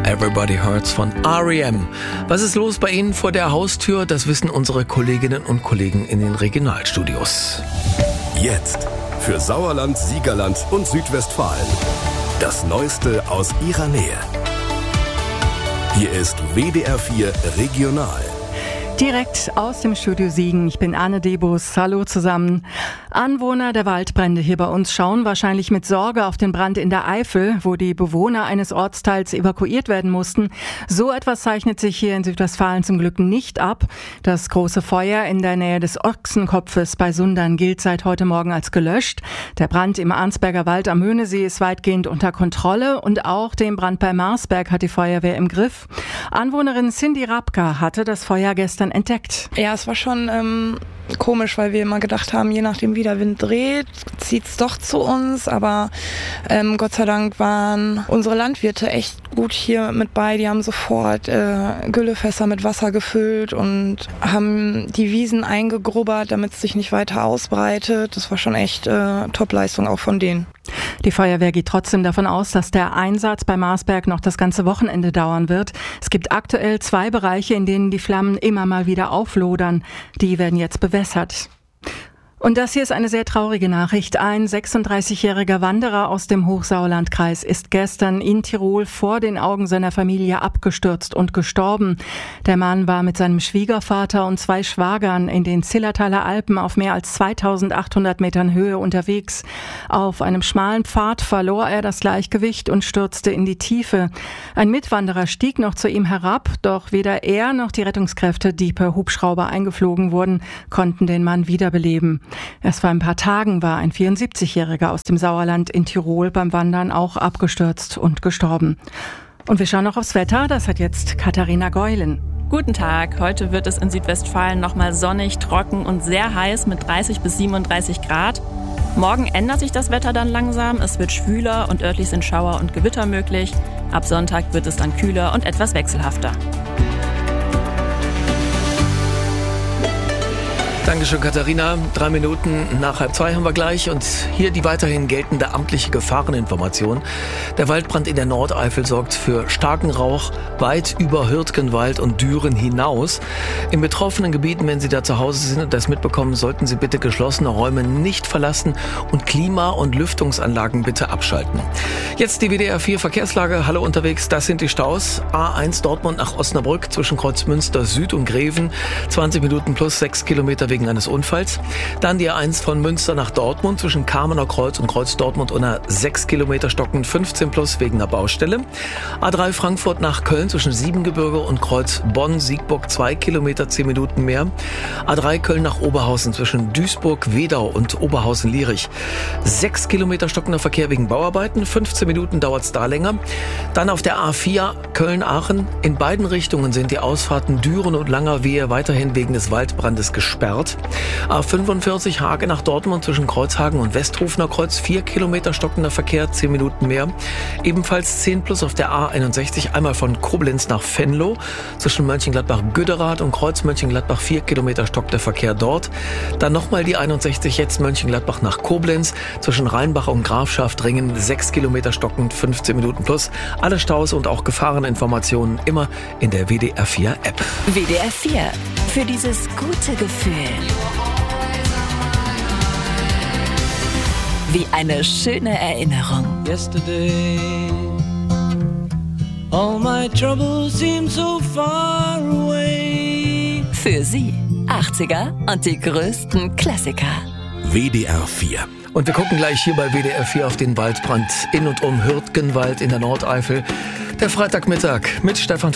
Everybody Hurts von R.E.M. Was ist los bei Ihnen vor der Haustür? Das wissen unsere Kolleginnen und Kollegen in den Regionalstudios. Jetzt für Sauerland, Siegerland und Südwestfalen. Das Neueste aus Ihrer Nähe. Hier ist WDR 4 Regional. Direkt aus dem Studio Siegen. Ich bin Anne Debus. Hallo zusammen. Anwohner der Waldbrände hier bei uns schauen wahrscheinlich mit Sorge auf den Brand in der Eifel, wo die Bewohner eines Ortsteils evakuiert werden mussten. So etwas zeichnet sich hier in Südwestfalen zum Glück nicht ab. Das große Feuer in der Nähe des Ochsenkopfes bei Sundern gilt seit heute Morgen als gelöscht. Der Brand im Arnsberger Wald am Höhnesee ist weitgehend unter Kontrolle und auch den Brand bei Marsberg hat die Feuerwehr im Griff. Anwohnerin Cindy Rabka hatte das Feuer gestern entdeckt. Ja, es war schon komisch, weil wir immer gedacht haben, je nachdem wie der Wind dreht, zieht es doch zu uns. Aber Gott sei Dank waren unsere Landwirte echt gut hier mit bei. Die haben sofort Güllefässer mit Wasser gefüllt und haben die Wiesen eingegrubbert, damit es sich nicht weiter ausbreitet. Das war schon echt Topleistung auch von denen. Die Feuerwehr geht trotzdem davon aus, dass der Einsatz bei Marsberg noch das ganze Wochenende dauern wird. Es gibt aktuell 2 Bereiche, in denen die Flammen immer mal wieder auflodern. Die werden jetzt bewässert. Und das hier ist eine sehr traurige Nachricht. Ein 36-jähriger Wanderer aus dem Hochsauerlandkreis ist gestern in Tirol vor den Augen seiner Familie abgestürzt und gestorben. Der Mann war mit seinem Schwiegervater und 2 Schwagern in den Zillertaler Alpen auf mehr als 2800 Metern Höhe unterwegs. Auf einem schmalen Pfad verlor er das Gleichgewicht und stürzte in die Tiefe. Ein Mitwanderer stieg noch zu ihm herab, doch weder er noch die Rettungskräfte, die per Hubschrauber eingeflogen wurden, konnten den Mann wiederbeleben. Erst vor ein paar Tagen war ein 74-Jähriger aus dem Sauerland in Tirol beim Wandern auch abgestürzt und gestorben. Und wir schauen noch aufs Wetter, das hat jetzt Katharina Geulen. Guten Tag, heute wird es in Südwestfalen nochmal sonnig, trocken und sehr heiß mit 30 bis 37 Grad. Morgen ändert sich das Wetter dann langsam, es wird schwüler und örtlich sind Schauer und Gewitter möglich. Ab Sonntag wird es dann kühler und etwas wechselhafter. Dankeschön, Katharina. 3 Minuten nach 1:30 haben wir gleich. Und hier die weiterhin geltende amtliche Gefahreninformation. Der Waldbrand in der Nordeifel sorgt für starken Rauch weit über Hürtgenwald und Düren hinaus. In betroffenen Gebieten, wenn Sie da zu Hause sind und das mitbekommen, sollten Sie bitte geschlossene Räume nicht verlassen und Klima- und Lüftungsanlagen bitte abschalten. Jetzt die WDR 4 Verkehrslage. Hallo unterwegs, das sind die Staus. A1 Dortmund nach Osnabrück zwischen Kreuzmünster Süd und Greven. 20 Minuten plus 6 Kilometer wegen eines Unfalls. Dann die A1 von Münster nach Dortmund zwischen Kamener Kreuz und Kreuz Dortmund unter 6 Kilometer stockend 15 plus wegen einer Baustelle. A3 Frankfurt nach Köln zwischen Siebengebirge und Kreuz Bonn-Siegburg 2 Kilometer 10 Minuten mehr. A3 Köln nach Oberhausen zwischen Duisburg-Wedau und Oberhausen-Lierich 6 Kilometer stockender Verkehr wegen Bauarbeiten. 15 Minuten dauert es da länger. Dann auf der A4 Köln-Aachen. In beiden Richtungen sind die Ausfahrten Düren und Langerwehe weiterhin wegen des Waldbrandes gesperrt. A45 Hage nach Dortmund zwischen Kreuzhagen und Westhofener Kreuz 4 Kilometer stockender Verkehr, 10 Minuten mehr. Ebenfalls 10 plus auf der A61 einmal von Koblenz nach Venlo zwischen Mönchengladbach-Güderath und Kreuz Mönchengladbach 4 Kilometer stockt der Verkehr dort. Dann nochmal die 61 jetzt Mönchengladbach nach Koblenz zwischen Rheinbach und Grafschaftringen 6 Kilometer stockend 15 Minuten plus. Alle Staus und auch Gefahreninformationen immer in der WDR 4 App. WDR 4 für dieses gute Gefühl. Wie eine schöne Erinnerung. Yesterday, all my troubles seem so far away. Für Sie 80er und die größten Klassiker. WDR 4. Und wir gucken gleich hier bei WDR 4 auf den Waldbrand in und um Hürtgenwald in der Nordeifel. Der Freitagmittag mit Stefan